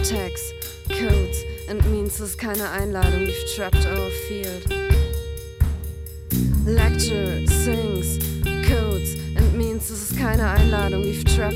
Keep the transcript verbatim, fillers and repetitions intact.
Tags, codes and means es ist keine Einladung. We've trapped our field. Lecture, sings, codes and means es ist keine Einladung. We've trapped